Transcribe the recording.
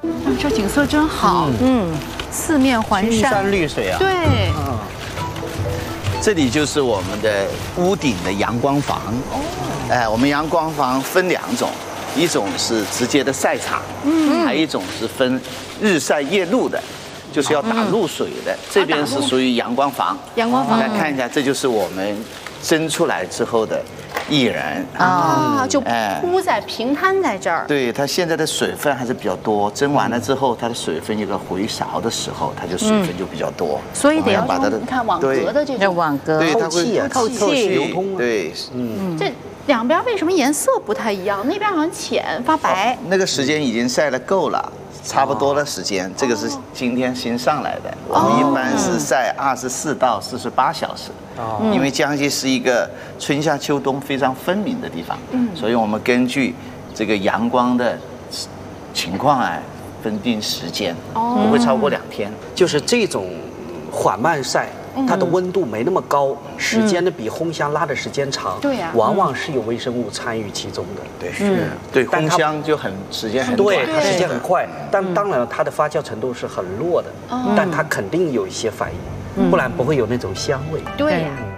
这景色真好，四面环青山， 山绿水啊。 对， 这里就是我们的屋顶的阳光房。我们阳光房分2种，一种是直接的晒场，还有一种是分日晒夜露的，就是要打露水的。这边是属于阳光房。 阳光房来看一下，这就是我们蒸出来之后的薏仁啊，就铺在平摊在这儿。 对，它现在的水分还是比较多，蒸完了之后，它的水分有个回勺的时候，它就水分就比较多， 所以得要把它的你看网格的这种网格， 对，它会透气流通。 对， 这两边为什么颜色不太一样？那边好像浅发白。 那个时间已经晒得够了。差不多的时间，这个是今天新上来的。我们一般是晒24到48小时，因为江西是一个春夏秋冬非常分明的地方，所以我们根据这个阳光的情况分定时间，不会超过2天。 就是这种缓慢晒，它的温度没那么高，时间呢比烘箱拉的时间长， 对呀， 往往是有微生物参与其中的。 对，对，烘箱就时间很短， 对，它时间很快，但当然了，它的发酵程度是很弱的，但它肯定有一些反应，不然不会有那种香味。 对呀。